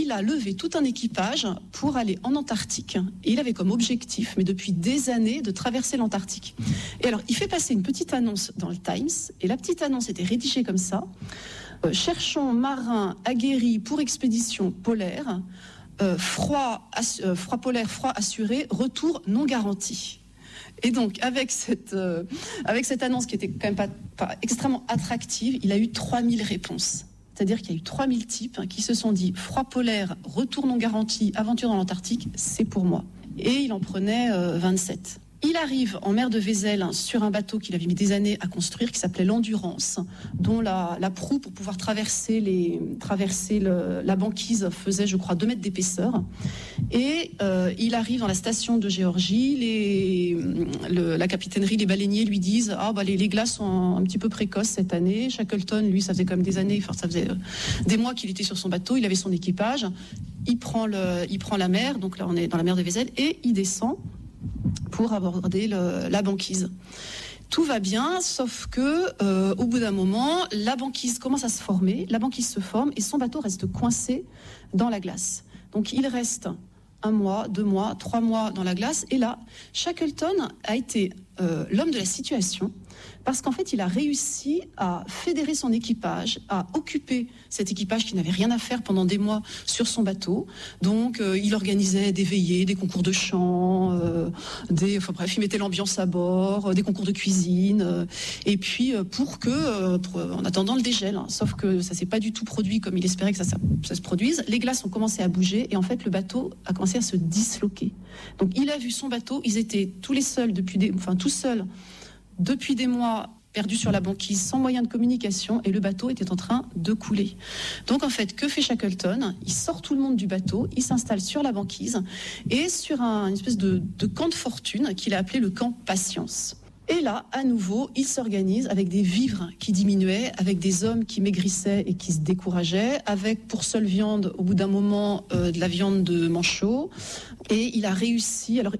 il a levé tout un équipage pour aller en Antarctique. Et il avait comme objectif, mais depuis des années, de traverser l'Antarctique. Et alors, il fait passer une petite annonce dans le Times, et la petite annonce était rédigée comme ça. Cherchons marins aguerris pour expédition polaire, froid polaire, froid assuré, retour non garanti. Et donc, avec cette annonce qui était quand même pas extrêmement attractive, il a eu 3000 réponses. C'est-à-dire qu'il y a eu 3000 types qui se sont dit « Froid polaire, retour non garanti, aventure dans l'Antarctique, c'est pour moi ». Et il en prenait 27. Il arrive en mer de Vézel sur un bateau qu'il avait mis des années à construire, qui s'appelait l'Endurance, dont la proue pour pouvoir traverser la banquise faisait, je crois, 2 mètres d'épaisseur. Et il arrive dans la station de Géorgie, la capitainerie, les baleiniers lui disent « Ah, bah, les glaces sont un petit peu précoces cette année ». Shackleton, lui, ça faisait quand même des années, ça faisait des mois qu'il était sur son bateau, il avait son équipage, il prend la mer, donc là on est dans la mer de Vézel, et il descend pour aborder la banquise. Tout va bien, sauf que au bout d'un moment, la banquise commence à se former, la banquise se forme et son bateau reste coincé dans la glace. Donc il reste 1 mois, 2 mois, 3 mois dans la glace, et là, Shackleton a été l'homme de la situation, parce qu'en fait, il a réussi à fédérer son équipage, à occuper cet équipage qui n'avait rien à faire pendant des mois sur son bateau. Donc, il organisait des veillées, des concours de chant, il mettait l'ambiance à bord, des concours de cuisine, et puis en attendant le dégel. Sauf que ça s'est pas du tout produit comme il espérait que ça se produise. Les glaces ont commencé à bouger, et en fait, le bateau a commencé à se disloquer. Donc, il a vu son bateau, ils étaient tout seuls depuis des mois, perdus sur la banquise, sans moyen de communication, et le bateau était en train de couler. Donc en fait, que fait Shackleton ? Il sort tout le monde du bateau, il s'installe sur la banquise, et sur une espèce de camp de fortune qu'il a appelé le camp Patience. Et là, à nouveau, il s'organise avec des vivres qui diminuaient, avec des hommes qui maigrissaient et qui se décourageaient, avec pour seule viande, au bout d'un moment, de la viande de manchot. Et il a réussi. Alors,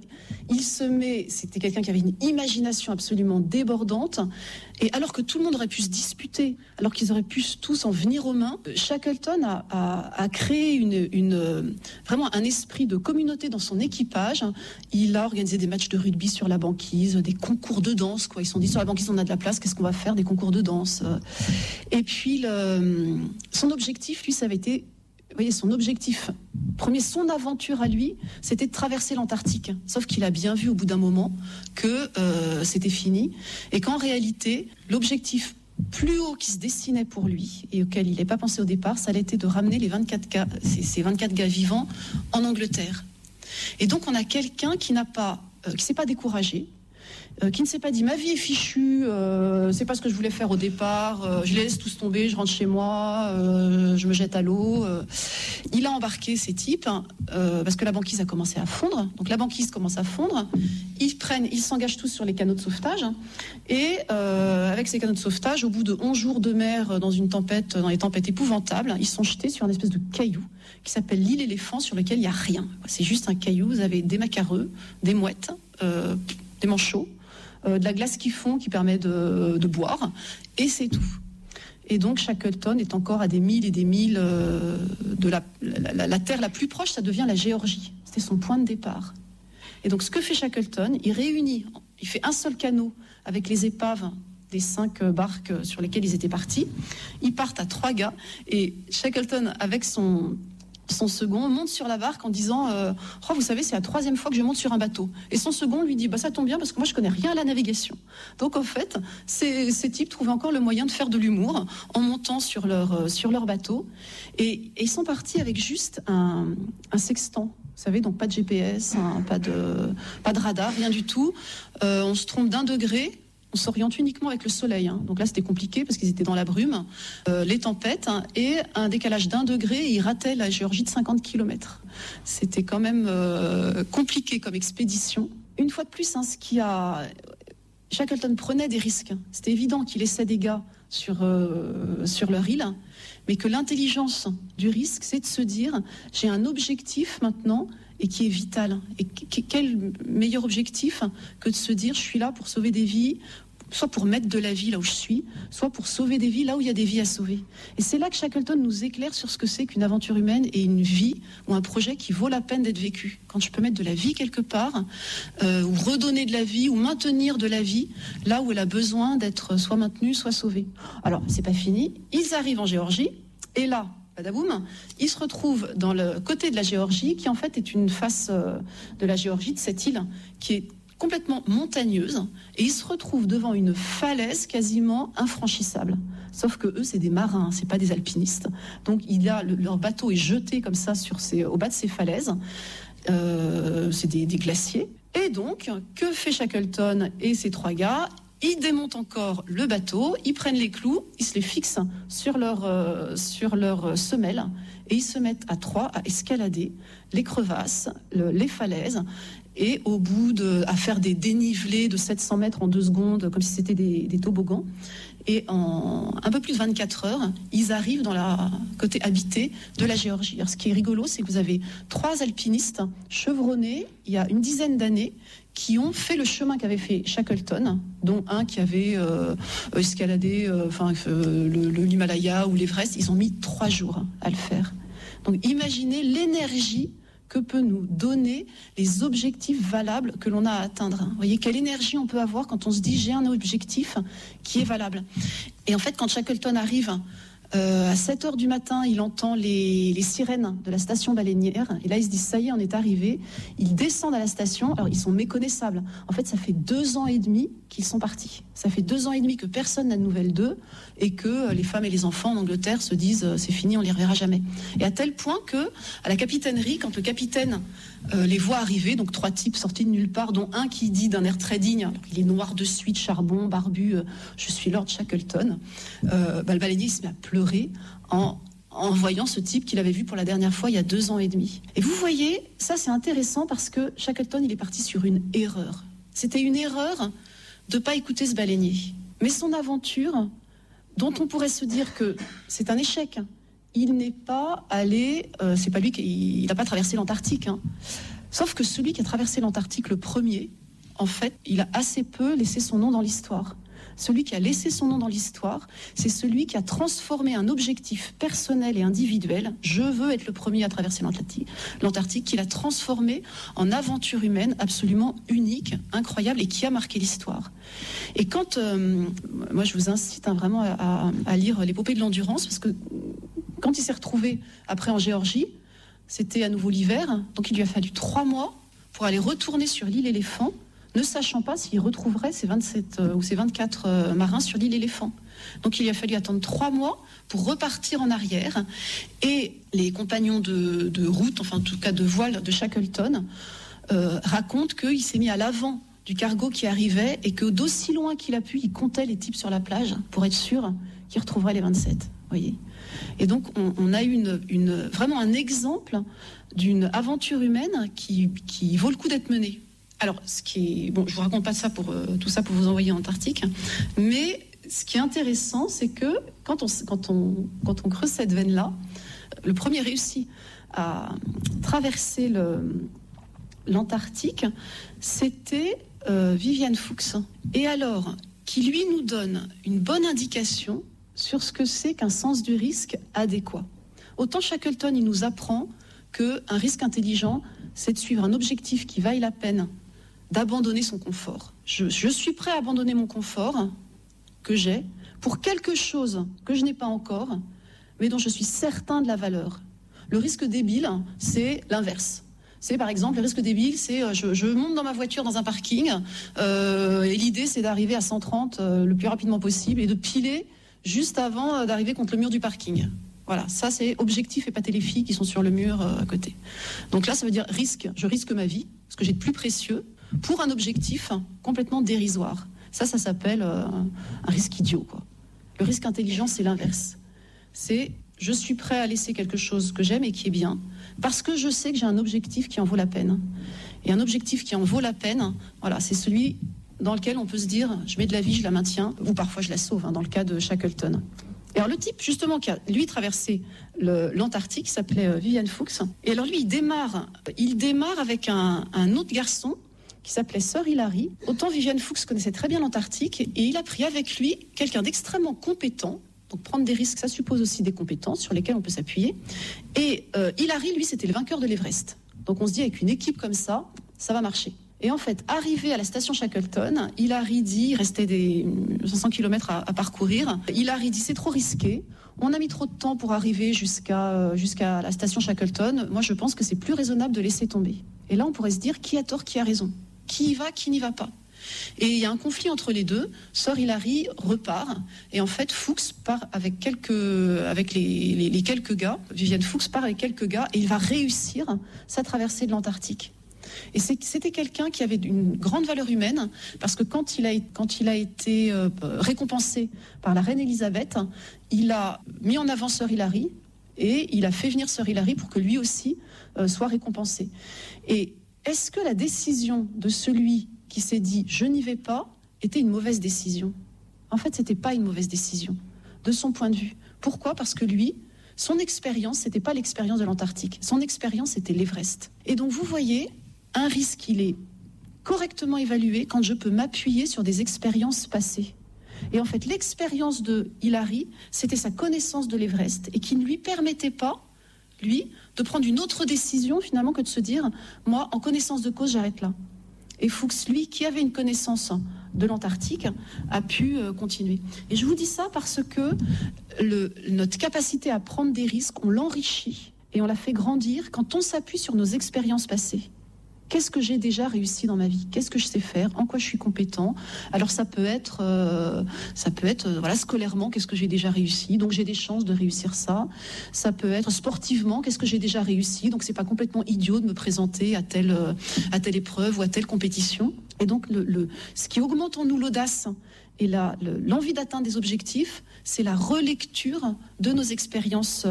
c'était quelqu'un qui avait une imagination absolument débordante. Et alors que tout le monde aurait pu se disputer, alors qu'ils auraient pu tous en venir aux mains, Shackleton a créé vraiment un esprit de communauté dans son équipage. Il a organisé des matchs de rugby sur la banquise, des concours de danse, quoi. Ils se sont dit, sur la banquise, on a de la place, qu'est-ce qu'on va faire ? Des concours de danse. Et puis, son objectif, lui, ça avait été... Vous voyez, son objectif premier, son aventure à lui, c'était de traverser l'Antarctique. Sauf qu'il a bien vu au bout d'un moment que c'était fini. Et qu'en réalité, l'objectif plus haut qui se dessinait pour lui et auquel il n'avait pas pensé au départ, ça allait être de ramener ces 24 gars vivants en Angleterre. Et donc on a quelqu'un qui s'est pas découragé, qui ne s'est pas dit ma vie est fichue, c'est pas ce que je voulais faire au départ, je laisse tous tomber, je rentre chez moi, je me jette à l'eau. Il a embarqué ces types parce que la banquise a commencé à fondre. Donc la banquise commence à fondre, ils s'engagent tous sur les canaux de sauvetage, et avec ces canaux de sauvetage, au bout de 11 jours de mer dans les tempêtes épouvantables, ils sont jetés sur une espèce de caillou qui s'appelle l'île éléphant, sur lequel il n'y a rien. C'est juste un caillou, vous avez des macareux, des mouettes, des manchots, de la glace qui fond, qui permet de boire, et c'est tout. Et donc Shackleton est encore à des milles et des milles de la terre la plus proche, ça devient la Géorgie. C'était son point de départ. Et donc ce que fait Shackleton, il fait un seul canot avec les épaves des 5 barques sur lesquelles ils étaient partis. Ils partent à 3 gars, et Shackleton, avec son second, monte sur la barque en disant vous savez, c'est la 3e fois que je monte sur un bateau. Et son second lui dit ça tombe bien parce que moi je connais rien à la navigation. Donc en fait, ces types trouvaient encore le moyen de faire de l'humour en montant sur leur bateau, et ils sont partis avec juste un sextant. Vous savez, donc pas de GPS, pas de radar, rien du tout. On se trompe d'1 degré. On s'oriente uniquement avec le soleil. Donc là, c'était compliqué parce qu'ils étaient dans la brume, les tempêtes, et un décalage d'1 degré, et ils rataient la Géorgie de 50 km. C'était quand même compliqué comme expédition. Une fois de plus, Shackleton prenait des risques. C'était évident qu'il laissait des gars sur leur île, mais que l'intelligence du risque, c'est de se dire, j'ai un objectif maintenant, et qui est vital. Et quel meilleur objectif que de se dire, je suis là pour sauver des vies, soit pour mettre de la vie là où je suis, soit pour sauver des vies là où il y a des vies à sauver. Et c'est là que Shackleton nous éclaire sur ce que c'est qu'une aventure humaine et une vie ou un projet qui vaut la peine d'être vécu. Quand je peux mettre de la vie quelque part, ou redonner de la vie, ou maintenir de la vie là où elle a besoin d'être soit maintenue, soit sauvée. Alors, c'est pas fini. Ils arrivent en Géorgie, et là, badaboum, ils se retrouvent dans le côté de la Géorgie, qui en fait est une face de la Géorgie, de cette île, qui est complètement montagneuse, et ils se retrouvent devant une falaise quasiment infranchissable. Sauf que eux, c'est des marins, c'est pas des alpinistes. Donc leur bateau est jeté comme ça au bas de ces falaises. C'est des glaciers. Et donc, que fait Shackleton et ses 3 gars ? Ils démontent encore le bateau, ils prennent les clous, ils se les fixent sur leur semelle, et ils se mettent à 3 à escalader les crevasses, les falaises, et au bout à faire des dénivelés de 700 mètres en 2 secondes, comme si c'était des toboggans. Et en un peu plus de 24 heures, ils arrivent dans la côté habité de la Géorgie. Alors, ce qui est rigolo, c'est que vous avez 3 alpinistes chevronnés il y a une dizaine d'années qui ont fait le chemin qu'avait fait Shackleton, dont un qui avait escaladé l'Himalaya ou l'Everest. Ils ont mis 3 jours à le faire. Donc imaginez l'énergie que peut nous donner les objectifs valables que l'on a à atteindre. Vous voyez quelle énergie on peut avoir quand on se dit j'ai un objectif qui est valable. Et en fait, quand Shackleton arrive à 7h du matin, il entend les sirènes de la station baleinière, et là il se dit ça y est, on est arrivé. Ils descendent à la station, alors ils sont méconnaissables. En fait, ça fait 2 ans et demi qu'ils sont partis. Ça fait 2 ans et demi que personne n'a de nouvelles d'eux, et que les femmes et les enfants en Angleterre se disent c'est fini, on les reverra jamais. Et à tel point que à la capitainerie, quand le capitaine les voit arriver, donc 3 types sortis de nulle part, dont un qui dit d'un air très digne, alors il est noir de suite, charbon, barbu, je suis Lord Shackleton, le baleinier il se met à pleurer en voyant ce type qu'il avait vu pour la dernière fois il y a 2 ans et demi. Et vous voyez, ça c'est intéressant parce que Shackleton il est parti sur une erreur. C'était une erreur de ne pas écouter ce baleinier. Mais son aventure, dont on pourrait se dire que c'est un échec, il n'est pas allé, c'est pas lui il n'a pas traversé l'Antarctique. Sauf que celui qui a traversé l'Antarctique le premier, en fait, il a assez peu laissé son nom dans l'histoire. Celui qui a laissé son nom dans l'histoire, c'est celui qui a transformé un objectif personnel et individuel, je veux être le premier à traverser l'Antarctique, qu'il a transformé en aventure humaine absolument unique, incroyable et qui a marqué l'histoire. Et quand, moi je vous incite vraiment à lire l'épopée de l'endurance, parce que quand il s'est retrouvé après en Géorgie, c'était à nouveau l'hiver, donc il lui a fallu 3 mois pour aller retourner sur l'île Éléphant, ne sachant pas s'il retrouverait ces 27 ou ces 24 marins sur l'île Éléphant. Donc il lui a fallu attendre 3 mois pour repartir en arrière. Et les compagnons de route, enfin en tout cas de voile de Shackleton, racontent qu'il s'est mis à l'avant du cargo qui arrivait et que d'aussi loin qu'il a pu, il comptait les types sur la plage pour être sûr qu'il retrouverait les 27. Voyez. Et donc on a eu vraiment un exemple d'une aventure humaine qui vaut le coup d'être menée. Alors, je vous raconte pas ça tout ça pour vous envoyer en Antarctique, mais ce qui est intéressant, c'est que quand on creuse cette veine-là, le premier réussi à traverser l'Antarctique, c'était Vivian Fuchs. Et alors, qui lui nous donne une bonne indication sur ce que c'est qu'un sens du risque adéquat. Autant Shackleton, il nous apprend qu'un risque intelligent, c'est de suivre un objectif qui vaille la peine d'abandonner son confort. Je suis prêt à abandonner mon confort que j'ai pour quelque chose que je n'ai pas encore, mais dont je suis certain de la valeur. Le risque débile, c'est l'inverse. C'est par exemple, le risque débile, c'est je monte dans ma voiture dans un parking et l'idée c'est d'arriver à 130 le plus rapidement possible et de piler juste avant d'arriver contre le mur du parking. Voilà, ça c'est objectif et pas les filles qui sont sur le mur à côté. Donc là, ça veut dire risque. Je risque ma vie, ce que j'ai de plus précieux, pour un objectif complètement dérisoire. Ça s'appelle un risque idiot, quoi. Le risque intelligent, c'est l'inverse. C'est je suis prêt à laisser quelque chose que j'aime et qui est bien, parce que je sais que j'ai un objectif qui en vaut la peine. Et un objectif qui en vaut la peine, voilà, c'est celui dans lequel on peut se dire je mets de la vie, je la maintiens, ou parfois je la sauve, dans le cas de Shackleton. Et alors le type justement qui a lui traversé l'Antarctique s'appelait Vivian Fuchs. Et alors lui il démarre avec un autre garçon qui s'appelait Sœur Hilary. Autant Viviane Fuchs connaissait très bien l'Antarctique et il a pris avec lui quelqu'un d'extrêmement compétent. Donc prendre des risques, ça suppose aussi des compétences sur lesquelles on peut s'appuyer. Et Hilary, lui, c'était le vainqueur de l'Everest. Donc on se dit, avec une équipe comme ça va marcher. Et en fait, arrivé à la station Shackleton, Hilary dit, il restait des 500 km à parcourir, Hilary dit, c'est trop risqué, on a mis trop de temps pour arriver jusqu'à la station Shackleton, moi je pense que c'est plus raisonnable de laisser tomber. Et là, on pourrait se dire, qui a tort, qui a raison ? Qui y va, qui n'y va pas ? Et il y a un conflit entre les deux. Sœur Hilary repart et en fait Fuchs part avec les quelques gars. Viviane Fuchs part avec quelques gars et il va réussir sa traversée de l'Antarctique. Et c'était quelqu'un qui avait une grande valeur humaine parce que quand il a été récompensé par la reine Elisabeth, il a mis en avant Sœur Hilary et il a fait venir Sœur Hilary pour que lui aussi soit récompensé. Et est-ce que la décision de celui qui s'est dit « je n'y vais pas » était une mauvaise décision ? En fait, ce n'était pas une mauvaise décision, de son point de vue. Pourquoi ? Parce que lui, son expérience, ce n'était pas l'expérience de l'Antarctique. Son expérience, c'était l'Everest. Et donc, vous voyez, un risque, il est correctement évalué quand je peux m'appuyer sur des expériences passées. Et en fait, l'expérience de Hilary, c'était sa connaissance de l'Everest et qui ne lui permettait pas, lui, de prendre une autre décision, finalement, que de se dire « moi, en connaissance de cause, j'arrête là ». Et Fuchs, lui, qui avait une connaissance de l'Antarctique, a pu continuer. Et je vous dis ça parce que notre capacité à prendre des risques, on l'enrichit et on la fait grandir quand on s'appuie sur nos expériences passées. Qu'est-ce que j'ai déjà réussi dans ma vie ? Qu'est-ce que je sais faire ? En quoi je suis compétent ? Alors ça peut être scolairement, qu'est-ce que j'ai déjà réussi ? Donc j'ai des chances de réussir ça. Ça peut être sportivement, qu'est-ce que j'ai déjà réussi ? Donc c'est pas complètement idiot de me présenter à telle épreuve ou à telle compétition. Et donc ce qui augmente en nous l'audace et l'envie d'atteindre des objectifs, c'est la relecture de nos expériences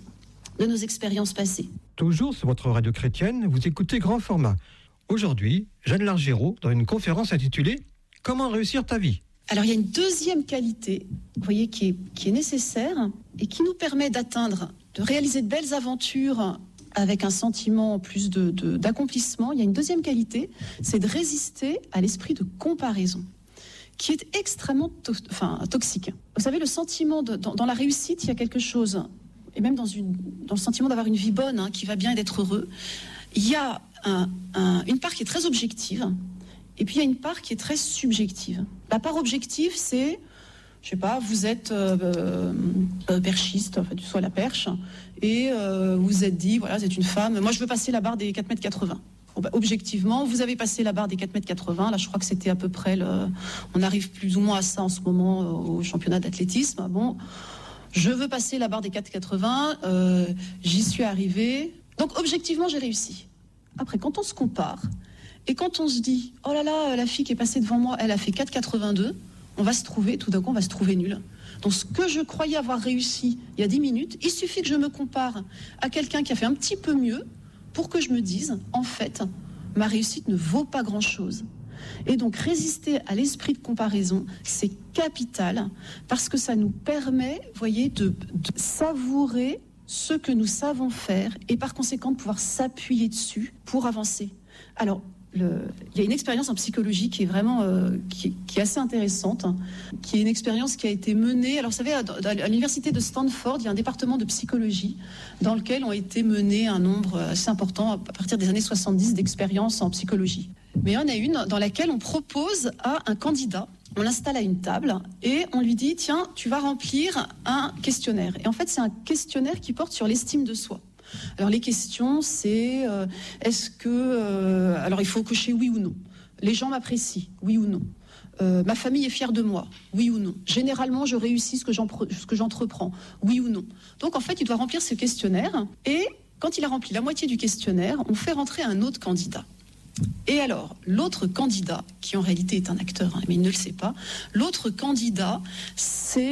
passées. Toujours sur votre radio chrétienne, vous écoutez Grand Format. Aujourd'hui, Jeanne Largérault, dans une conférence intitulée « Comment réussir ta vie ?» Alors, il y a une deuxième qualité, vous voyez, qui est nécessaire et qui nous permet de réaliser de belles aventures avec un sentiment plus d'accomplissement. Il y a une deuxième qualité, c'est de résister à l'esprit de comparaison, qui est extrêmement toxique. Vous savez, le sentiment dans la réussite, il y a quelque chose... et même dans le sentiment d'avoir une vie bonne, qui va bien et d'être heureux, il y a une part qui est très objective, et puis il y a une part qui est très subjective. La part objective, c'est, je sais pas, vous êtes perchiste, soit la perche, et vous vous êtes dit, voilà, vous êtes une femme, moi je veux passer la barre des 4,80 m. Bon, objectivement, vous avez passé la barre des 4,80 m, là je crois que c'était à peu près, on arrive plus ou moins à ça en ce moment au championnat d'athlétisme, bon... Je veux passer la barre des 4,80, j'y suis arrivée. Donc, objectivement, j'ai réussi. Après, quand on se compare, et quand on se dit, oh là là, la fille qui est passée devant moi, elle a fait 4,82, tout d'un coup, on va se trouver nul. Donc, ce que je croyais avoir réussi il y a 10 minutes, il suffit que je me compare à quelqu'un qui a fait un petit peu mieux pour que je me dise, en fait, ma réussite ne vaut pas grand-chose. Et donc résister à l'esprit de comparaison, c'est capital parce que ça nous permet, vous voyez, de savourer ce que nous savons faire et par conséquent de pouvoir s'appuyer dessus pour avancer. Alors, il y a une expérience en psychologie qui est vraiment qui est assez intéressante, qui est une expérience qui a été menée. Alors, vous savez, à l'université de Stanford, il y a un département de psychologie dans lequel ont été menés un nombre assez important à partir des années 70 d'expériences en psychologie. Mais il y en a une dans laquelle on propose à un candidat, on l'installe à une table et on lui dit « Tiens, tu vas remplir un questionnaire ». Et en fait, c'est un questionnaire qui porte sur l'estime de soi. Alors les questions, c'est est-ce que... alors il faut cocher oui ou non. Les gens m'apprécient, oui ou non. Ma famille est fière de moi, oui ou non. Généralement, je réussis ce que j'entreprends, oui ou non. Donc en fait, il doit remplir ce questionnaire et quand il a rempli la moitié du questionnaire, on fait rentrer un autre candidat. Et alors, l'autre candidat, qui en réalité est un acteur, mais il ne le sait pas, l'autre candidat, c'est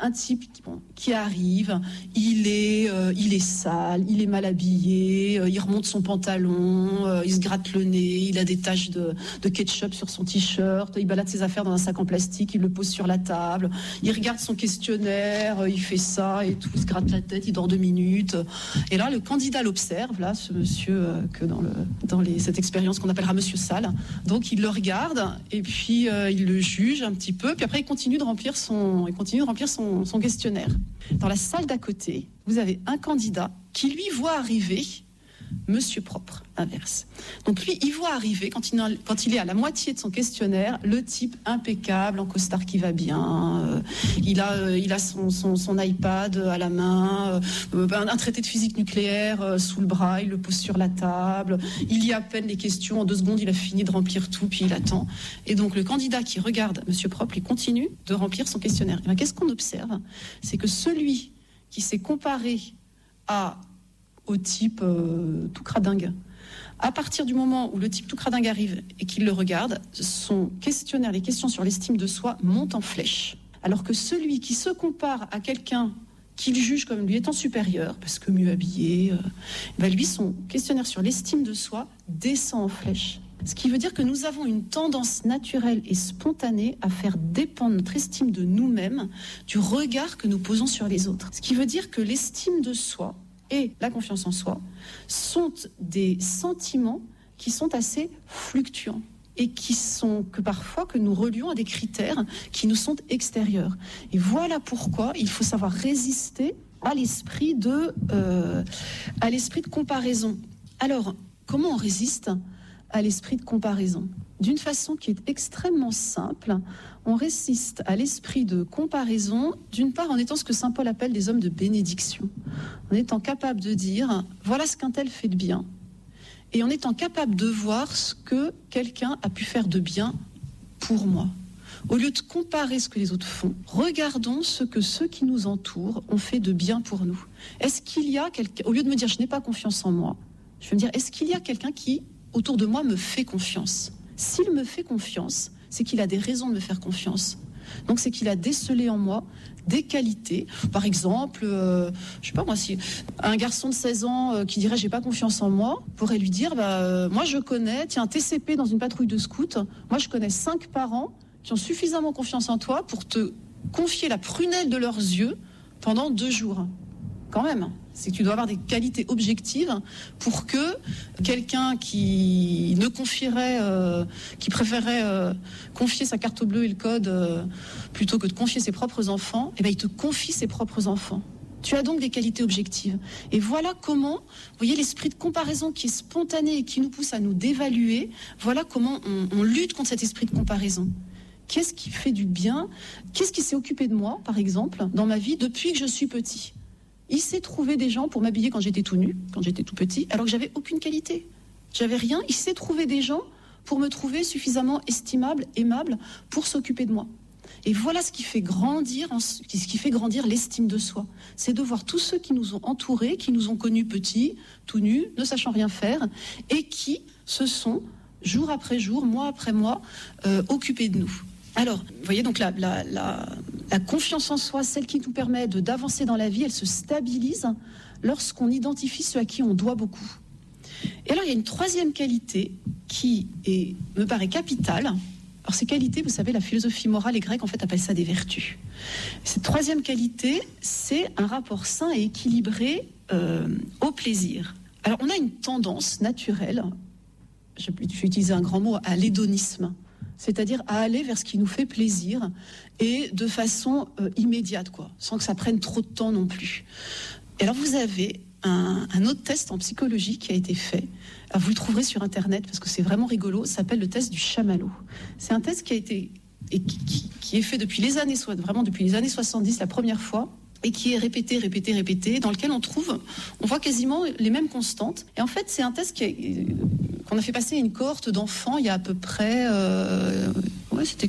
un type qui arrive, il est sale, il est mal habillé, il remonte son pantalon, il se gratte le nez, il a des taches de ketchup sur son t-shirt, il balade ses affaires dans un sac en plastique, il le pose sur la table, il regarde son questionnaire, il fait ça et tout, il se gratte la tête, il dort 2 minutes. Et là, le candidat l'observe, là, ce monsieur que dans cette expérience qu'on appellera Monsieur Sale. Donc, il le regarde et puis il le juge un petit peu, puis après il continue de remplir son questionnaire. Dans la salle d'à côté, vous avez un candidat qui lui voit arriver Monsieur Propre, inverse. Donc lui, il voit arriver, quand il est à la moitié de son questionnaire, le type impeccable, en costard qui va bien, il a son iPad à la main, un traité de physique nucléaire sous le bras, il le pose sur la table, il lit à peine les questions, en 2 secondes, il a fini de remplir tout, puis il attend. Et donc le candidat qui regarde Monsieur Propre, il continue de remplir son questionnaire. Et bien, qu'est-ce qu'on observe ? C'est que celui qui s'est comparé au type tout cradingue. À partir du moment où le type tout cradingue arrive et qu'il le regarde, son questionnaire, les questions sur l'estime de soi montent en flèche. Alors que celui qui se compare à quelqu'un qu'il juge comme lui étant supérieur, parce que mieux habillé, lui, son questionnaire sur l'estime de soi descend en flèche. Ce qui veut dire que nous avons une tendance naturelle et spontanée à faire dépendre notre estime de nous-mêmes du regard que nous posons sur les autres. Ce qui veut dire que l'estime de soi et la confiance en soi sont des sentiments qui sont assez fluctuants et que parfois que nous relions à des critères qui nous sont extérieurs. Et voilà pourquoi il faut savoir résister à l'esprit de comparaison. Alors, comment on résiste à l'esprit de comparaison ? D'une façon qui est extrêmement simple, on résiste à l'esprit de comparaison, d'une part en étant ce que saint Paul appelle des hommes de bénédiction, en étant capable de dire « voilà ce qu'un tel fait de bien », et en étant capable de voir ce que quelqu'un a pu faire de bien pour moi. Au lieu de comparer ce que les autres font, regardons ce que ceux qui nous entourent ont fait de bien pour nous. Est-ce qu'il y a quelqu'un, au lieu de me dire « je n'ai pas confiance en moi », je vais me dire « est-ce qu'il y a quelqu'un qui, autour de moi, me fait confiance ?» S'il me fait confiance, c'est qu'il a des raisons de me faire confiance. Donc c'est qu'il a décelé en moi des qualités. Par exemple, je sais pas moi, si un garçon de 16 ans qui dirait j'ai pas confiance en moi, pourrait lui dire moi je connais, tiens, TCP dans une patrouille de scouts, moi je connais 5 parents qui ont suffisamment confiance en toi pour te confier la prunelle de leurs yeux pendant 2 jours. Quand même, c'est que tu dois avoir des qualités objectives pour que quelqu'un qui préférerait confier sa carte bleue et le code plutôt que de confier ses propres enfants, il te confie ses propres enfants. Tu as donc des qualités objectives. Et voilà comment, vous voyez, l'esprit de comparaison qui est spontané et qui nous pousse à nous dévaluer, voilà comment on lutte contre cet esprit de comparaison. Qu'est-ce qui fait du bien ? Qu'est-ce qui s'est occupé de moi, par exemple, dans ma vie depuis que je suis petit ? Il s'est trouvé des gens pour m'habiller quand j'étais tout nu, quand j'étais tout petit, alors que j'avais aucune qualité. J'avais rien. Il s'est trouvé des gens pour me trouver suffisamment estimable, aimable, pour s'occuper de moi. Et voilà ce qui fait grandir l'estime de soi. C'est de voir tous ceux qui nous ont entourés, qui nous ont connus petits, tout nus, ne sachant rien faire, et qui se sont, jour après jour, mois après mois, occupés de nous. Alors, vous voyez, donc la confiance en soi, celle qui nous permet d'avancer dans la vie, elle se stabilise lorsqu'on identifie ceux à qui on doit beaucoup. Et alors, il y a une 3e qualité qui me paraît capitale. Alors, ces qualités, vous savez, la philosophie morale et grecque, en fait, appelle ça des vertus. Cette 3e qualité, c'est un rapport sain et équilibré au plaisir. Alors, on a une tendance naturelle, je vais utiliser un grand mot, à l'hédonisme. C'est-à-dire à aller vers ce qui nous fait plaisir et de façon immédiate, sans que ça prenne trop de temps non plus. Et alors vous avez un autre test en psychologie qui a été fait. Alors vous le trouverez sur Internet parce que c'est vraiment rigolo. Ça s'appelle le test du chamallow. C'est un test qui a été et qui est fait depuis les années 70 la première fois. Et qui est répété, dans lequel on voit quasiment les mêmes constantes. Et en fait, c'est un test qu'on a fait passer à une cohorte d'enfants il y a à peu près, c'était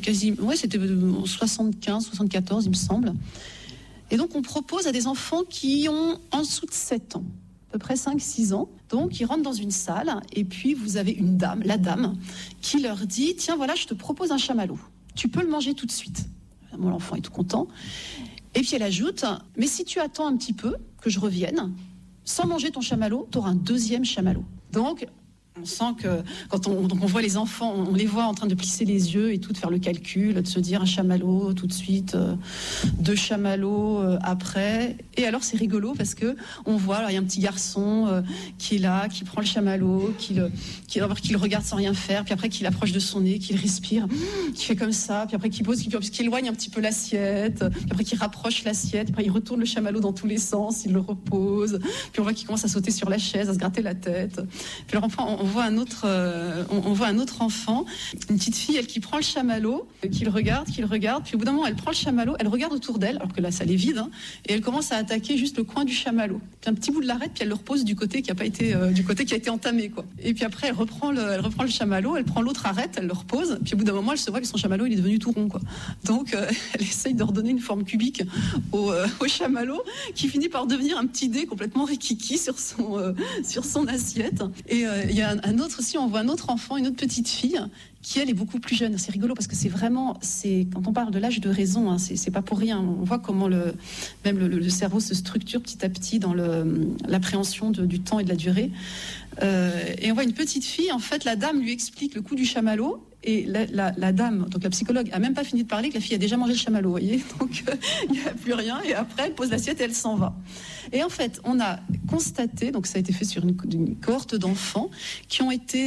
75, 74, il me semble. Et donc, on propose à des enfants qui ont en dessous de 7 ans, à peu près 5-6 ans. Donc, ils rentrent dans une salle, et puis vous avez la dame, qui leur dit « Tiens, voilà, je te propose un chamallow. Tu peux le manger tout de suite. » Bon, l'enfant est tout content. Et puis elle ajoute, mais si tu attends un petit peu que je revienne, sans manger ton chamallow, tu auras un deuxième chamallow. Donc, on sent que quand on voit les enfants, on les voit en train de plisser les yeux et tout, de faire le calcul, de se dire un chamallow tout de suite, 2 chamallows après. Et alors c'est rigolo parce que on voit, alors il y a un petit garçon qui est là, qui prend le chamallow, qui le regarde sans rien faire, puis après qu'il approche de son nez, qu'il respire, qui fait comme ça, puis après qu'il pose, qu'il éloigne un petit peu l'assiette, puis après qu'il rapproche l'assiette, puis après il retourne le chamallow dans tous les sens, il le repose, puis on voit qu'il commence à sauter sur la chaise, à se gratter la tête. Puis alors enfin, on voit un autre enfant, une petite fille, elle qui prend le chamallow, qui le regarde, puis au bout d'un moment, elle prend le chamallow, elle regarde autour d'elle, alors que la salle est vide, et elle commence à attaquer juste le coin du chamallow. Puis un petit bout de l'arête, puis elle le repose du côté qui a été entamé, quoi. Et puis après, elle reprend le chamallow, elle prend l'autre arête, elle le repose, puis au bout d'un moment, elle se voit que son chamallow, il est devenu tout rond, quoi. Donc, elle essaye de redonner une forme cubique au chamallow, qui finit par devenir un petit dé complètement rikiki sur son assiette. Et il y a un autre aussi, on voit un autre enfant, une autre petite fille qui elle est beaucoup plus jeune. C'est rigolo parce que quand on parle de l'âge de raison, c'est pas pour rien. On voit comment le cerveau se structure petit à petit dans l'appréhension du temps et de la durée. Et on voit une petite fille, en fait, la dame lui explique le coup du chamallow. Et la dame, donc la psychologue, a même pas fini de parler, que la fille a déjà mangé le chamallow, vous voyez. Donc il n'y a plus rien. Et après, elle pose l'assiette et elle s'en va. Et en fait, on a constaté, donc ça a été fait sur une cohorte d'enfants qui ont été,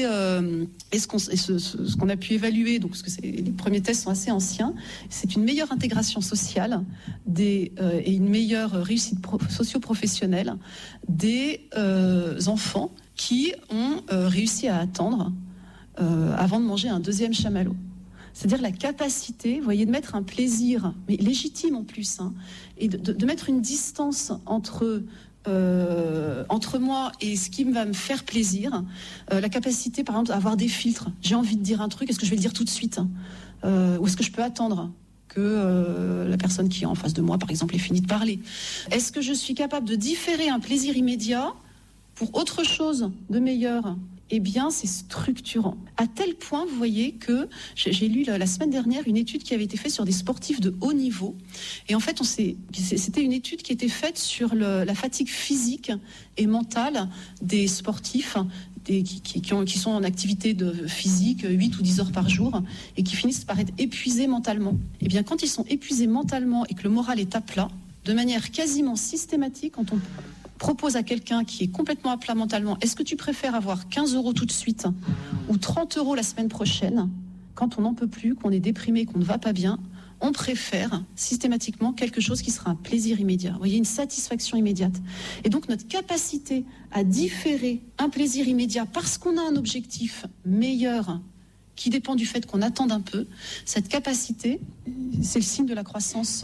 ce qu'on a pu évaluer, donc parce que les premiers tests sont assez anciens, c'est une meilleure intégration sociale et une meilleure réussite socio-professionnelle des enfants qui ont réussi à attendre avant de manger un deuxième chamallow. C'est-à-dire la capacité, vous voyez, de mettre un plaisir, mais légitime en plus, et de mettre une distance entre moi et ce qui va me faire plaisir. La capacité, par exemple, à avoir des filtres. J'ai envie de dire un truc, est-ce que je vais le dire tout de suite ou est-ce que je peux attendre que la personne qui est en face de moi, par exemple, ait fini de parler? Est-ce que je suis capable de différer un plaisir immédiat pour autre chose de meilleur? Eh bien, c'est structurant. À tel point, vous voyez, que j'ai lu la semaine dernière une étude qui avait été faite sur des sportifs de haut niveau. Et en fait, c'était une étude qui était faite sur la fatigue physique et mentale des sportifs qui sont en activité physique 8 ou 10 heures par jour et qui finissent par être épuisés mentalement. Eh bien, quand ils sont épuisés mentalement et que le moral est à plat, de manière quasiment systématique, quand on propose à quelqu'un qui est complètement à plat mentalement, est-ce que tu préfères avoir 15 € tout de suite ou 30 € la semaine prochaine? Quand on n'en peut plus, qu'on est déprimé, qu'on ne va pas bien, on préfère systématiquement quelque chose qui sera un plaisir immédiat. Vous voyez, une satisfaction immédiate. Et donc notre capacité à différer un plaisir immédiat parce qu'on a un objectif meilleur qui dépend du fait qu'on attende un peu, cette capacité, c'est le signe de la croissance,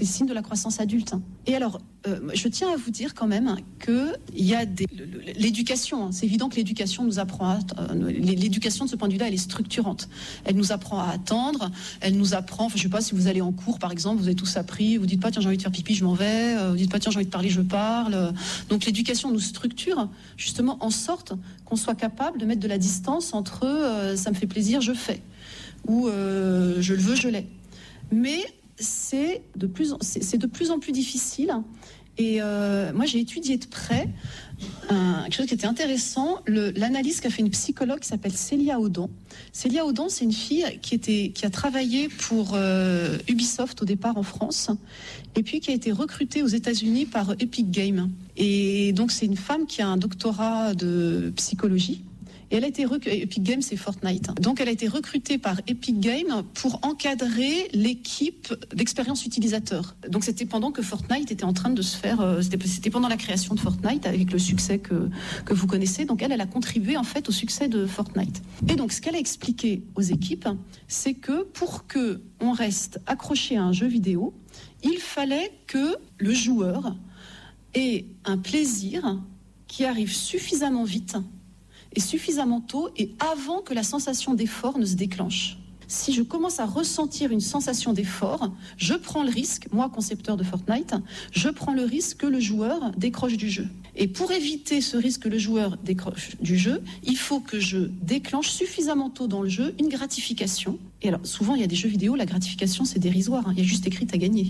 adulte. Et alors, je tiens à vous dire quand même que il y a l'éducation. C'est évident que l'éducation nous apprend. L'éducation de ce point de vue-là, elle est structurante. Elle nous apprend à attendre. Elle nous apprend. Je sais pas si vous allez en cours, par exemple, vous avez tous appris. Vous dites pas tiens j'ai envie de faire pipi, je m'en vais. Vous dites pas tiens j'ai envie de parler, je parle. Donc l'éducation nous structure justement en sorte qu'on soit capable de mettre de la distance entre ça me fait plaisir, je fais, ou je le veux, je l'ai. Mais c'est de plus en plus difficile. Et moi, j'ai étudié de près quelque chose qui était intéressant, l'analyse qu'a fait une psychologue qui s'appelle Célia Audon. Célia Audon, c'est une fille qui a travaillé pour Ubisoft au départ en France, et puis qui a été recrutée aux États-Unis par Epic Games. Et donc, c'est une femme qui a un doctorat de psychologie. Et elle a été Epic Games, c'est Fortnite. Donc elle a été recrutée par Epic Games pour encadrer l'équipe d'expérience utilisateur. Donc c'était pendant que Fortnite était en train de se faire, c'était pendant la création de Fortnite avec le succès que vous connaissez. Donc elle a contribué en fait au succès de Fortnite. Et donc ce qu'elle a expliqué aux équipes, c'est que pour que on reste accroché à un jeu vidéo, il fallait que le joueur ait un plaisir qui arrive suffisamment vite et suffisamment tôt et avant que la sensation d'effort ne se déclenche. Si je commence à ressentir une sensation d'effort, je prends le risque, moi concepteur de Fortnite, je prends le risque que le joueur décroche du jeu. Et pour éviter ce risque que le joueur décroche du jeu, il faut que je déclenche suffisamment tôt dans le jeu une gratification. Et alors souvent il y a des jeux vidéo, la gratification c'est dérisoire, il y a juste écrit à gagner.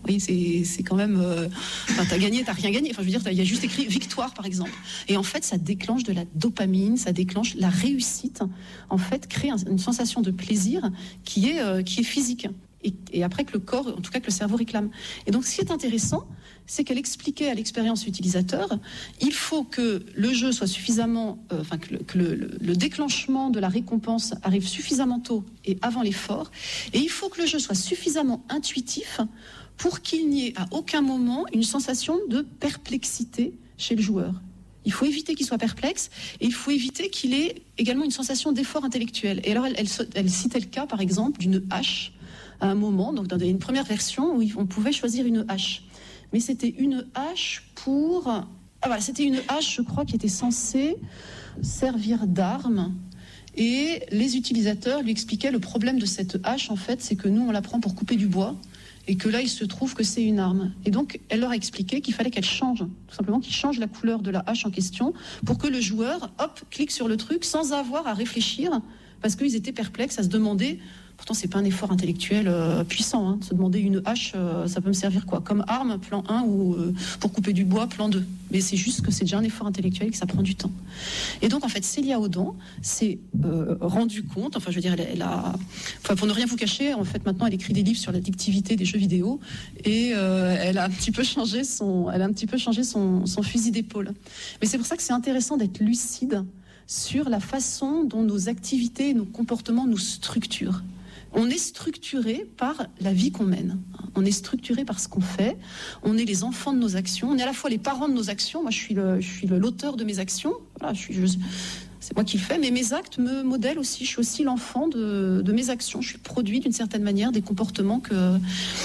Oui, c'est quand même... t'as gagné, t'as rien gagné. Enfin, je veux dire, il y a juste écrit victoire, par exemple. Et en fait, ça déclenche de la dopamine, ça déclenche la réussite. En fait, crée une sensation de plaisir qui est physique. Et après que le corps, en tout cas que le cerveau réclame. Et donc, ce qui est intéressant, c'est qu'elle expliquait à l'expérience utilisateur, il faut que le jeu soit suffisamment, que le déclenchement de la récompense arrive suffisamment tôt et avant l'effort, et il faut que le jeu soit suffisamment intuitif pour qu'il n'y ait à aucun moment une sensation de perplexité chez le joueur. Il faut éviter qu'il soit perplexe et il faut éviter qu'il ait également une sensation d'effort intellectuel. Et alors, elle citait le cas, par exemple, d'une hache à un moment, donc dans une première version où on pouvait choisir une hache. Mais c'était une hache c'était une hache, je crois, qui était censée servir d'arme. Et les utilisateurs lui expliquaient le problème de cette hache, en fait, c'est que nous, on la prend pour couper du bois. Et que là, il se trouve que c'est une arme. Et donc, elle leur a expliqué qu'il fallait qu'elle change, tout simplement, qu'il change la couleur de la hache en question pour que le joueur, clique sur le truc sans avoir à réfléchir, parce qu'ils étaient perplexes à se demander... Pourtant, c'est pas un effort intellectuel puissant. Hein. Se demander une hache, ça peut me servir quoi ? Comme arme, plan 1, ou pour couper du bois, plan 2. Mais c'est juste que c'est déjà un effort intellectuel et que ça prend du temps. Et donc, en fait, Célia Audon s'est rendue compte, enfin, je veux dire, pour ne rien vous cacher, en fait, maintenant, elle écrit des livres sur l'addictivité des jeux vidéo et elle a un petit peu changé son fusil d'épaule. Mais c'est pour ça que c'est intéressant d'être lucide sur la façon dont nos activités et nos comportements nous structurent. On est structuré par la vie qu'on mène. On est structuré par ce qu'on fait. On est les enfants de nos actions. On est à la fois les parents de nos actions. Moi, je suis l'auteur de mes actions. Voilà, c'est moi qui le fais. Mais mes actes me modèlent aussi. Je suis aussi l'enfant de mes actions. Je suis produit d'une certaine manière des comportements que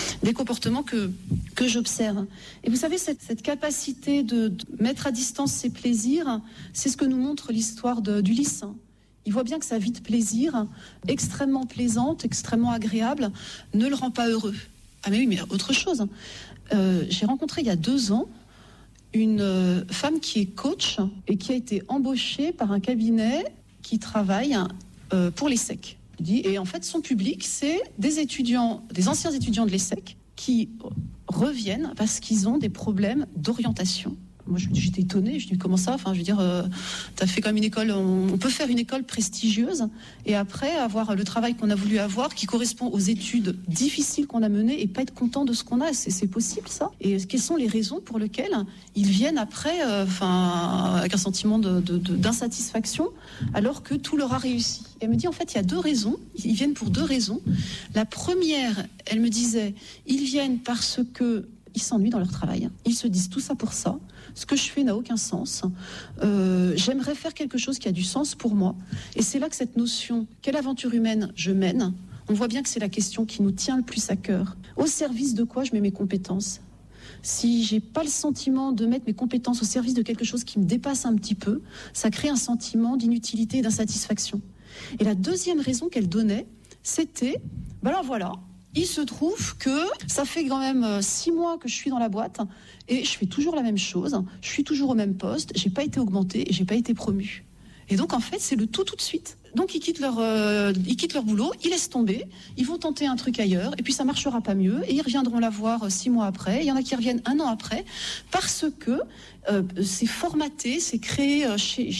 j'observe. Et vous savez, cette capacité de mettre à distance ses plaisirs, c'est ce que nous montre l'histoire d'Ulysse. Il voit bien que sa vie de plaisir, extrêmement plaisante, extrêmement agréable, ne le rend pas heureux. Ah mais oui, mais autre chose. J'ai rencontré il y a 2 ans une femme qui est coach et qui a été embauchée par un cabinet qui travaille pour l'ESSEC. Et en fait, son public, c'est des anciens étudiants de l'ESSEC qui reviennent parce qu'ils ont des problèmes d'orientation. Moi, j'étais étonnée. Je dis comment ça ? Enfin, je veux dire, t'as fait comme une école. On peut faire une école prestigieuse et après avoir le travail qu'on a voulu avoir, qui correspond aux études difficiles qu'on a menées, et pas être content de ce qu'on a. C'est possible, ça ? Et quelles sont les raisons pour lesquelles ils viennent après, avec un sentiment d'insatisfaction, alors que tout leur a réussi ? Et elle me dit, en fait, il y a 2 raisons. Ils viennent pour 2 raisons. La première, elle me disait, ils viennent parce que ils s'ennuient dans leur travail. Ils se disent tout ça pour ça. Ce que je fais n'a aucun sens. J'aimerais faire quelque chose qui a du sens pour moi. Et c'est là que cette notion, quelle aventure humaine je mène, on voit bien que c'est la question qui nous tient le plus à cœur. Au service de quoi je mets mes compétences ? Si j'ai pas le sentiment de mettre mes compétences au service de quelque chose qui me dépasse un petit peu, ça crée un sentiment d'inutilité et d'insatisfaction. Et la deuxième raison qu'elle donnait, c'était, alors voilà, il se trouve que ça fait quand même 6 mois que je suis dans la boîte et je fais toujours la même chose, je suis toujours au même poste, j'ai pas été augmentée et j'ai pas été promue. Et donc en fait c'est le tout de suite. Donc ils quittent leur boulot, ils laissent tomber, ils vont tenter un truc ailleurs et puis ça marchera pas mieux et ils reviendront la voir 6 mois après. Il y en a qui reviennent 1 an après parce que c'est formaté, c'est créé chez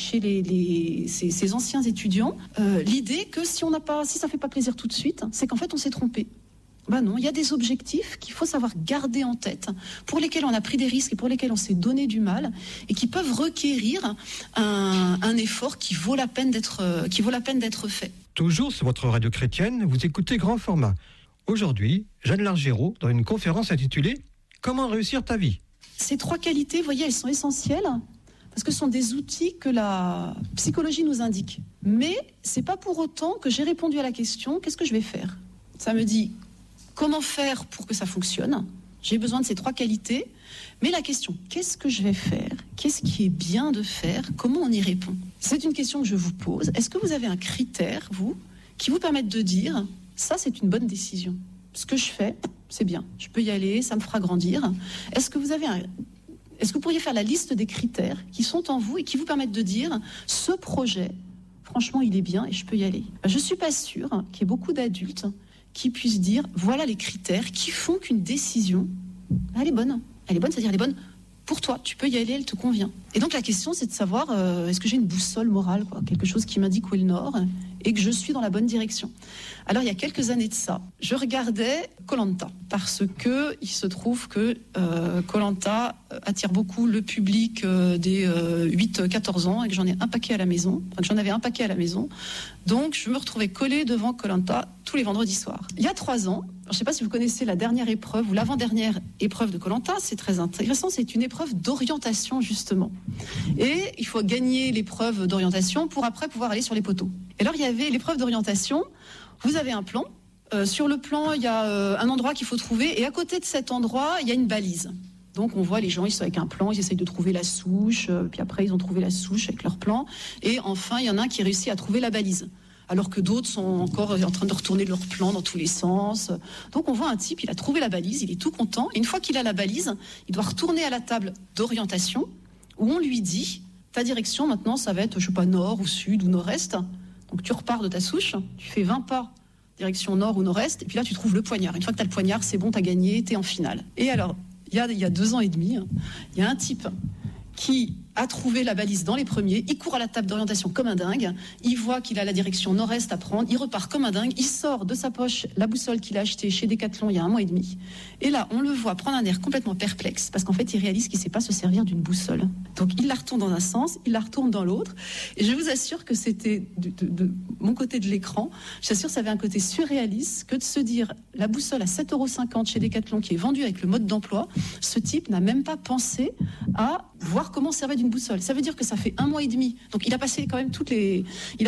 ces anciens étudiants l'idée que si ça fait pas plaisir tout de suite, c'est qu'en fait on s'est trompé. Ben non, il y a des objectifs qu'il faut savoir garder en tête, pour lesquels on a pris des risques et pour lesquels on s'est donné du mal, et qui peuvent requérir un effort qui vaut la peine d'être fait. Toujours sur votre radio chrétienne, vous écoutez Grand Format. Aujourd'hui, Jeanne Largérault, dans une conférence intitulée « Comment réussir ta vie ?» Ces 3 qualités, vous voyez, elles sont essentielles, parce que ce sont des outils que la psychologie nous indique. Mais c'est pas pour autant que j'ai répondu à la question « Qu'est-ce que je vais faire ?» Ça me dit comment faire pour que ça fonctionne ? J'ai besoin de ces 3 qualités. Mais la question, qu'est-ce que je vais faire ? Qu'est-ce qui est bien de faire ? Comment on y répond ? C'est une question que je vous pose. Est-ce que vous avez un critère, vous, qui vous permette de dire, ça c'est une bonne décision. Ce que je fais, c'est bien. Je peux y aller, ça me fera grandir. Est-ce que vous pourriez faire la liste des critères qui sont en vous et qui vous permettent de dire, ce projet, franchement, il est bien et je peux y aller ? Je ne suis pas sûre qu'il y ait beaucoup d'adultes qui puissent dire, voilà les critères qui font qu'une décision Elle est bonne, c'est-à-dire elle est bonne pour toi, tu peux y aller, elle te convient. Et donc la question, c'est de savoir, est-ce que j'ai une boussole morale, quoi, quelque chose qui m'indique où est le nord et que je suis dans la bonne direction. Alors il y a quelques années de ça, je regardais Koh-Lanta parce que il se trouve que Koh-Lanta attire beaucoup le public des 8-14 ans et que j'en avais un paquet à la maison. Donc je me retrouvais collée devant Koh-Lanta tous les vendredis soirs. Il y a 3 ans, je ne sais pas si vous connaissez la dernière épreuve ou l'avant-dernière épreuve de Koh-Lanta, c'est très intéressant, c'est une épreuve d'orientation justement. Et il faut gagner l'épreuve d'orientation pour après pouvoir aller sur les poteaux. Et alors il y avait l'épreuve d'orientation, vous avez un plan, sur le plan il y a un endroit qu'il faut trouver et à côté de cet endroit il y a une balise. Donc on voit les gens, ils sont avec un plan, ils essayent de trouver la souche, puis après ils ont trouvé la souche avec leur plan, et enfin il y en a un qui réussit à trouver la balise. Alors que d'autres sont encore en train de retourner leur plan dans tous les sens. Donc on voit un type, il a trouvé la balise, il est tout content. Et une fois qu'il a la balise, il doit retourner à la table d'orientation où on lui dit, ta direction maintenant, ça va être, je sais pas, nord ou sud ou nord-est. Donc tu repars de ta souche, tu fais 20 pas direction nord ou nord-est, et puis là tu trouves le poignard. Une fois que tu as le poignard, c'est bon, tu as gagné, tu es en finale. Et alors, il y a 2 ans et demi, il y a un type qui a trouvé la balise dans les premiers, il court à la table d'orientation comme un dingue, il voit qu'il a la direction nord-est à prendre, il repart comme un dingue, il sort de sa poche la boussole qu'il a achetée chez Decathlon il y a 1 mois et demi. Et là, on le voit prendre un air complètement perplexe, parce qu'en fait, il réalise qu'il ne sait pas se servir d'une boussole. Donc, il la retourne dans un sens, il la retourne dans l'autre, et je vous assure que c'était de mon côté de l'écran, j'assure que ça avait un côté surréaliste que de se dire, la boussole à 7,50 € chez Decathlon qui est vendue avec le mode d'emploi, ce type n'a même pas pensé à voir comment servir d'une boussole. Ça veut dire que ça fait 1 mois et demi. Donc il a passé quand même toutes les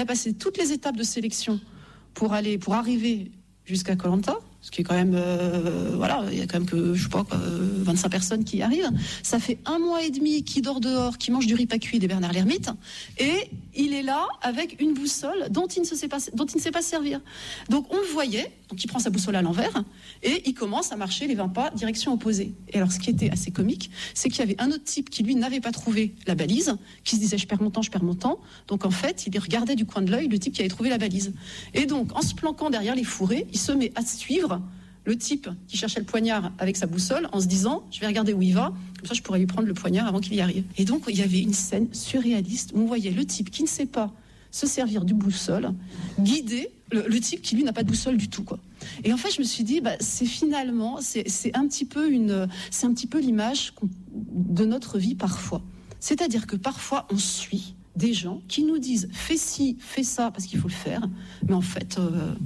étapes de sélection pour arriver jusqu'à Koh-Lanta, ce qui est quand même il y a quand même que 25 personnes qui y arrivent. Ça fait 1 mois et demi qu'il dort dehors, qu'il mange du riz pas cuit des Bernard l'Ermite, et il est là avec une boussole dont il ne sait pas servir. Donc on le voyait, donc il prend sa boussole à l'envers et il commence à marcher les 20 pas direction opposée. Et alors ce qui était assez comique, c'est qu'il y avait un autre type qui lui n'avait pas trouvé la balise, qui se disait je perds mon temps. Donc en fait, il regardait du coin de l'œil le type qui avait trouvé la balise. Et donc en se planquant derrière les fourrés, il se met à suivre le type qui cherchait le poignard avec sa boussole en se disant je vais regarder où il va, comme ça je pourrais lui prendre le poignard avant qu'il y arrive. Et donc il y avait une scène surréaliste où on voyait le type qui ne sait pas se servir du boussole guider le type qui lui n'a pas de boussole du tout, quoi. Et en fait je me suis dit c'est un petit peu l'image de notre vie parfois. C'est-à-dire que parfois on suit des gens qui nous disent fais ci, fais ça parce qu'il faut le faire, mais en fait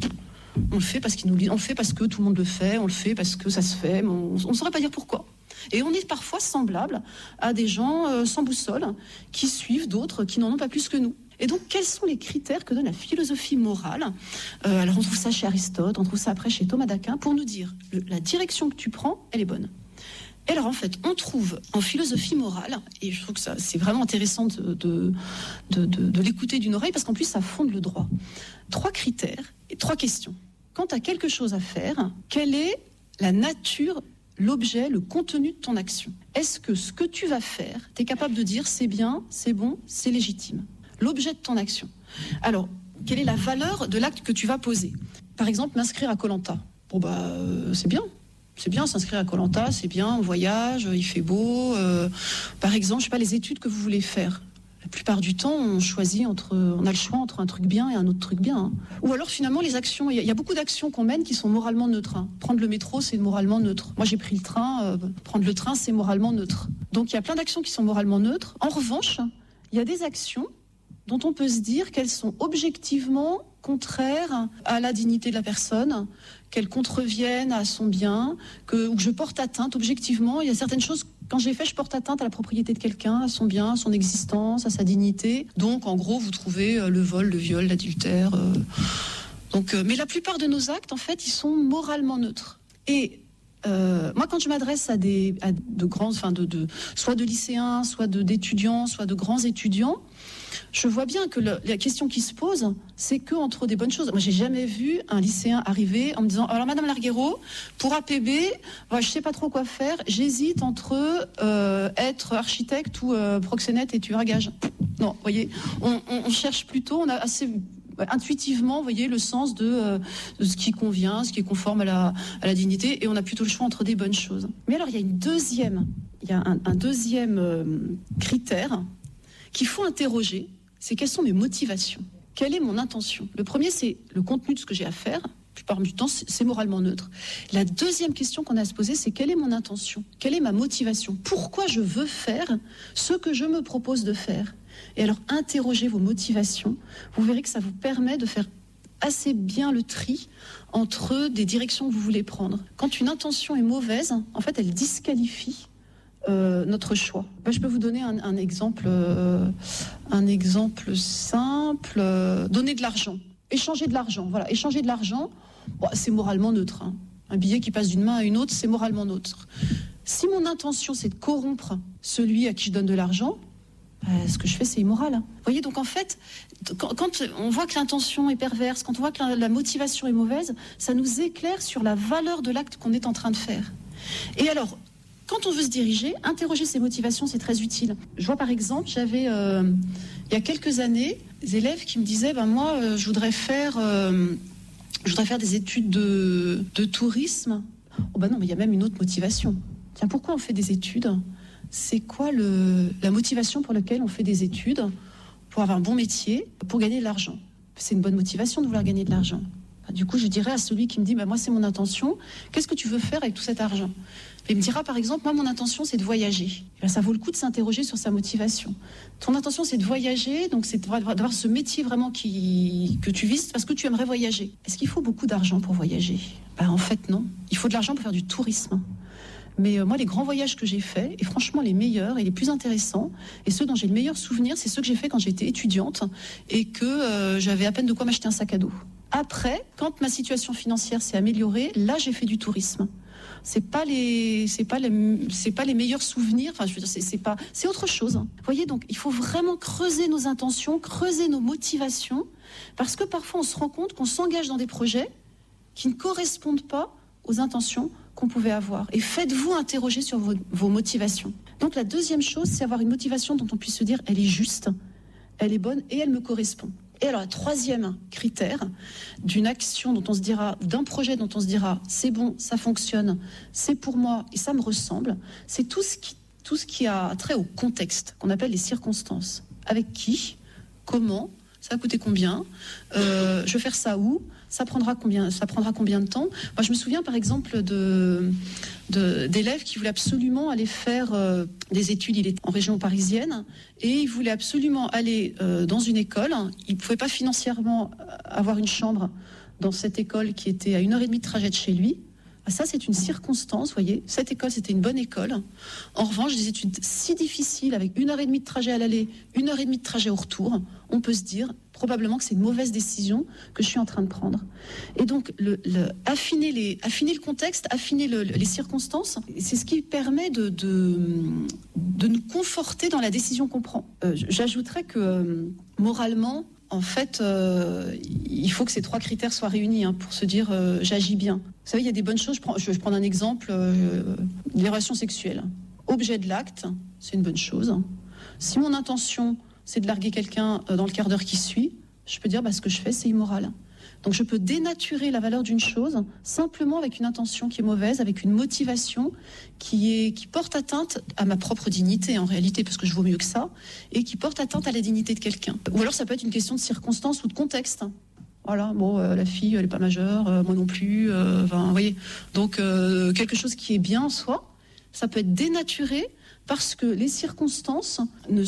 on le fait parce qu'ils nous disent, on le fait parce que tout le monde le fait, on le fait parce que ça se fait, mais on ne saurait pas dire pourquoi. Et on est parfois semblable à des gens sans boussole qui suivent d'autres qui n'en ont pas plus que nous. Et donc, quels sont les critères que donne la philosophie morale ? Alors, on trouve ça chez Aristote, on trouve ça après chez Thomas d'Aquin, pour nous dire la direction que tu prends, elle est bonne. Et alors, en fait, on trouve en philosophie morale, et je trouve que c'est vraiment intéressant de l'écouter d'une oreille, parce qu'en plus, ça fonde le droit. 3 critères et 3 questions. Quand tu as quelque chose à faire, quelle est la nature, l'objet, le contenu de ton action ? Est-ce que ce que tu vas faire, tu es capable de dire c'est bien, c'est bon, c'est légitime ? L'objet de ton action. Alors, quelle est la valeur de l'acte que tu vas poser ? Par exemple, m'inscrire à Koh-Lanta. C'est bien. C'est bien, s'inscrire à Koh-Lanta, c'est bien, on voyage, il fait beau. Par exemple, je sais pas, les études que vous voulez faire. La plupart du temps, on a le choix entre un truc bien et un autre truc bien. Ou alors, finalement, les actions, il y a beaucoup d'actions qu'on mène qui sont moralement neutres. Prendre le métro, c'est moralement neutre. Moi, j'ai pris le train, prendre le train, c'est moralement neutre. Donc, il y a plein d'actions qui sont moralement neutres. En revanche, il y a des actions dont on peut se dire qu'elles sont objectivement contraires à la dignité de la personne, qu'elles contreviennent à son bien, ou que je porte atteinte objectivement. Il y a certaines choses, quand je les fais, je porte atteinte à la propriété de quelqu'un, à son bien, à son existence, à sa dignité. Donc, en gros, vous trouvez le vol, le viol, l'adultère. Mais la plupart de nos actes, en fait, ils sont moralement neutres. Et moi, quand je m'adresse à de grands, soit de lycéens, soit d'étudiants, soit de grands étudiants, je vois bien que la question qui se pose, c'est qu'entre des bonnes choses. Moi, j'ai jamais vu un lycéen arriver en me disant « Alors, Madame Larguero, pour APB, je sais pas trop quoi faire. J'hésite entre être architecte ou proxénète et tueur à gages. » Non, vous voyez, on cherche plutôt, on a assez intuitivement, vous voyez, le sens de ce qui convient, ce qui est conforme à la dignité, et on a plutôt le choix entre des bonnes choses. Mais alors, il y a un deuxième critère qu'il faut interroger, c'est quelles sont mes motivations, quelle est mon intention. Le premier, c'est le contenu de ce que j'ai à faire. La plupart du temps, c'est moralement neutre. La deuxième question qu'on a à se poser, c'est quelle est mon intention, quelle est ma motivation, pourquoi je veux faire ce que je me propose de faire. Et alors, interrogez vos motivations. Vous verrez que ça vous permet de faire assez bien le tri entre des directions que vous voulez prendre. Quand une intention est mauvaise, en fait, elle disqualifie notre choix. Je peux vous donner un exemple simple. Donner de l'argent. Échanger de l'argent. Voilà, échanger de l'argent, c'est moralement neutre. Un billet qui passe d'une main à une autre, c'est moralement neutre. Si mon intention, c'est de corrompre celui à qui je donne de l'argent, ce que je fais, c'est immoral. Vous voyez, donc en fait, quand on voit que l'intention est perverse, quand on voit que la motivation est mauvaise, ça nous éclaire sur la valeur de l'acte qu'on est en train de faire. Et alors, quand on veut se diriger, interroger ses motivations, c'est très utile. Je vois par exemple, j'avais, il y a quelques années, des élèves qui me disaient, moi, je voudrais faire des études de tourisme. Oh non, mais il y a même une autre motivation. Tiens, pourquoi on fait des études ? C'est quoi la motivation pour laquelle on fait des études ? Pour avoir un bon métier, pour gagner de l'argent. C'est une bonne motivation de vouloir gagner de l'argent. Du coup, je dirais à celui qui me dit, moi, c'est mon intention, qu'est-ce que tu veux faire avec tout cet argent ? Il me dira, par exemple, moi, mon intention, c'est de voyager. Ça vaut le coup de s'interroger sur sa motivation. Ton intention, c'est de voyager, donc c'est d'avoir ce métier vraiment que tu vises parce que tu aimerais voyager. Est-ce qu'il faut beaucoup d'argent pour voyager ? En fait, non. Il faut de l'argent pour faire du tourisme. Mais moi, les grands voyages que j'ai faits, et franchement les meilleurs et les plus intéressants, et ceux dont j'ai le meilleur souvenir, c'est ceux que j'ai faits quand j'étais étudiante et que j'avais à peine de quoi m'acheter un sac à dos. Après, quand ma situation financière s'est améliorée, là, j'ai fait du tourisme. C'est pas les meilleurs souvenirs. Enfin, je veux dire, c'est autre chose. Vous voyez, donc, il faut vraiment creuser nos intentions, creuser nos motivations, parce que parfois, on se rend compte qu'on s'engage dans des projets qui ne correspondent pas aux intentions qu'on pouvait avoir. Et faites-vous interroger sur vos motivations. Donc, la deuxième chose, c'est avoir une motivation dont on puisse se dire, elle est juste, elle est bonne et elle me correspond. Et alors, le troisième critère d'une action dont on se dira, d'un projet dont on se dira, c'est bon, ça fonctionne, c'est pour moi et ça me ressemble, c'est tout ce qui a trait au contexte, qu'on appelle les circonstances. Avec qui, comment, ça va coûter combien, je vais faire ça où, ça prendra combien de temps. Moi, je me souviens par exemple d'élèves qui voulaient absolument aller faire des études. Il est en région parisienne et il voulait absolument aller dans une école. Il ne pouvait pas financièrement avoir une chambre dans cette école qui était à 1h30 de trajet de chez lui. Ça, c'est une circonstance, vous voyez. Cette école, c'était une bonne école. En revanche, des études si difficiles, avec 1h30 de trajet à l'aller, 1h30 de trajet au retour, on peut se dire probablement que c'est une mauvaise décision que je suis en train de prendre. Et donc, affiner le contexte, affiner les circonstances, c'est ce qui permet de nous conforter dans la décision qu'on prend. J'ajouterais que moralement, en fait, il faut que ces trois critères soient réunis pour se dire j'agis bien. Vous savez, il y a des bonnes choses. Je vais prendre un exemple, les relations sexuelles. Objet de l'acte, c'est une bonne chose. Si mon intention, c'est de larguer quelqu'un dans le quart d'heure qui suit, je peux dire ce que je fais, c'est immoral. Donc je peux dénaturer la valeur d'une chose simplement avec une intention qui est mauvaise, avec une motivation qui porte atteinte à ma propre dignité en réalité, parce que je vaux mieux que ça, et qui porte atteinte à la dignité de quelqu'un. Ou alors ça peut être une question de circonstance ou de contexte. Voilà, la fille, elle n'est pas majeure, moi non plus. Vous voyez. Donc quelque chose qui est bien en soi, ça peut être dénaturé parce que les circonstances ne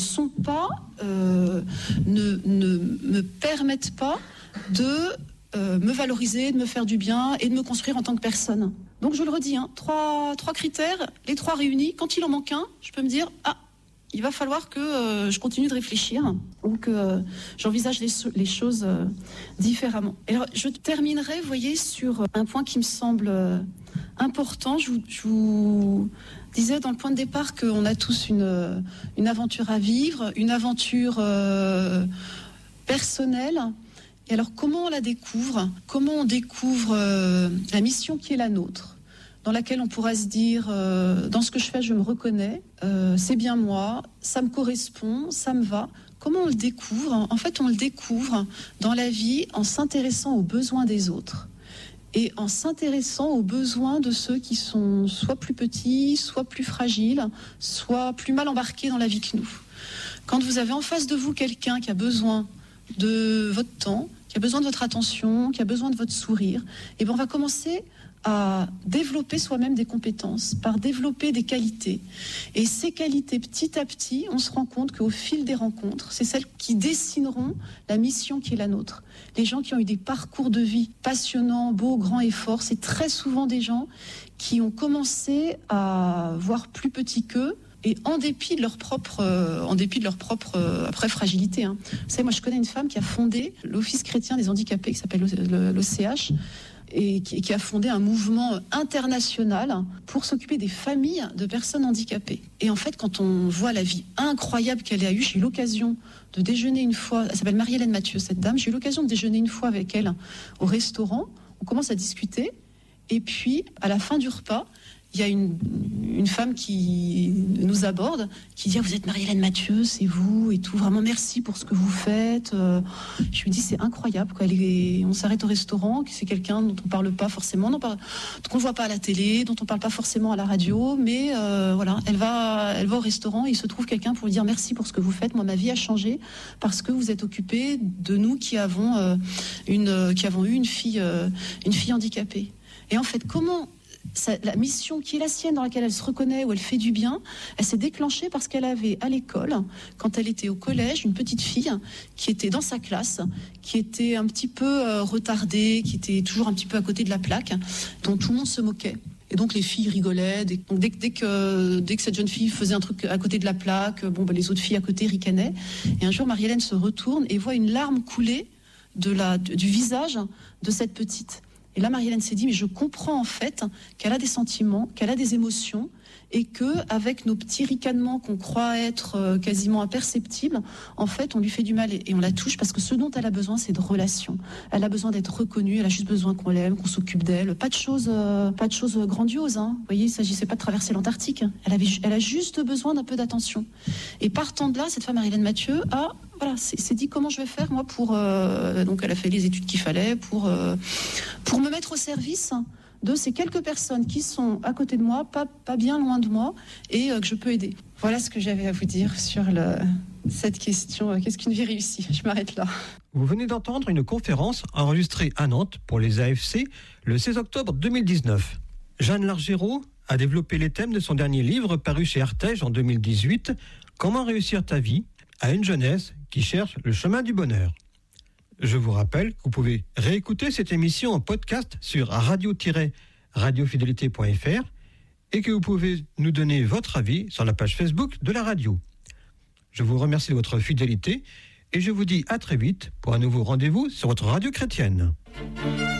me permettent pas de me valoriser, de me faire du bien et de me construire en tant que personne. Donc je le redis, trois critères, les trois réunis. Quand il en manque un, je peux me dire il va falloir que je continue de réfléchir ou que j'envisage les choses différemment. Et alors je terminerai, vous voyez, sur un point qui me semble important. Je vous disais dans le point de départ qu'on a tous une aventure à vivre, une aventure personnelle. Et alors, comment on la découvre ? Comment on découvre la mission qui est la nôtre, dans laquelle on pourra se dire, dans ce que je fais, je me reconnais, c'est bien moi, ça me correspond, ça me va. Comment on le découvre ? En fait, on le découvre dans la vie en s'intéressant aux besoins des autres et en s'intéressant aux besoins de ceux qui sont soit plus petits, soit plus fragiles, soit plus mal embarqués dans la vie que nous. Quand vous avez en face de vous quelqu'un qui a besoin de votre temps, qui a besoin de votre attention, qui a besoin de votre sourire, et bien on va commencer à développer soi-même des compétences, par développer des qualités. Et ces qualités, petit à petit, on se rend compte qu'au fil des rencontres, c'est celles qui dessineront la mission qui est la nôtre. Les gens qui ont eu des parcours de vie passionnants, beaux, grands et forts, c'est très souvent des gens qui ont commencé à voir plus petit qu'eux, et en dépit de leur propre après fragilité. Vous savez, moi je connais une femme qui a fondé l'Office chrétien des handicapés, qui s'appelle l'OCH, et qui a fondé un mouvement international pour s'occuper des familles de personnes handicapées. Et en fait, quand on voit la vie incroyable qu'elle a eue, j'ai eu l'occasion de déjeuner une fois, elle s'appelle Marie-Hélène Mathieu, cette dame, j'ai eu l'occasion de déjeuner une fois avec elle au restaurant, on commence à discuter, et puis à la fin du repas, il y a une femme qui nous aborde, qui dit « Vous êtes Marie-Hélène Mathieu, c'est vous, et tout, vraiment merci pour ce que vous faites. » Je lui dis « C'est incroyable, quoi. On s'arrête au restaurant, c'est quelqu'un dont on ne parle pas forcément, qu'on ne voit pas à la télé, dont on ne parle pas forcément à la radio, mais voilà, elle va au restaurant et il se trouve quelqu'un pour lui dire « Merci pour ce que vous faites, moi ma vie a changé parce que vous êtes occupé de nous qui avons eu une fille handicapée. » Et en fait, la mission qui est la sienne, dans laquelle elle se reconnaît, où elle fait du bien, elle s'est déclenchée parce qu'elle avait à l'école, quand elle était au collège, une petite fille qui était dans sa classe, qui était un petit peu retardée, qui était toujours un petit peu à côté de la plaque, dont tout le monde se moquait. Et donc les filles rigolaient. Dès que cette jeune fille faisait un truc à côté de la plaque, les autres filles à côté ricanaient. Et un jour, Marie-Hélène se retourne et voit une larme couler du visage de cette petite. Et là, Marie-Hélène s'est dit, mais je comprends en fait qu'elle a des sentiments, qu'elle a des émotions, et qu'avec nos petits ricanements qu'on croit être quasiment imperceptibles, en fait, on lui fait du mal et on la touche parce que ce dont elle a besoin, c'est de relations. Elle a besoin d'être reconnue, elle a juste besoin qu'on l'aime, qu'on s'occupe d'elle. Pas de choses grandioses. Vous voyez, il ne s'agissait pas de traverser l'Antarctique. Elle a juste besoin d'un peu d'attention. Et partant de là, cette femme, Marie-Hélène Mathieu, s'est dit comment je vais faire moi pour donc elle a fait les études qu'il fallait pour me mettre au service de ces quelques personnes qui sont à côté de moi, pas bien loin de moi, et que je peux aider. Voilà ce que j'avais à vous dire sur cette question. Qu'est-ce qu'une vie réussie ? Je m'arrête là. Vous venez d'entendre une conférence enregistrée à Nantes pour les AFC le 16 octobre 2019. Jeanne Largero a développé les thèmes de son dernier livre paru chez Artege en 2018, « Comment réussir ta vie ?» à une jeunesse qui cherche le chemin du bonheur. Je vous rappelle que vous pouvez réécouter cette émission en podcast sur radio-radiofidélité.fr et que vous pouvez nous donner votre avis sur la page Facebook de la radio. Je vous remercie de votre fidélité et je vous dis à très vite pour un nouveau rendez-vous sur votre radio chrétienne.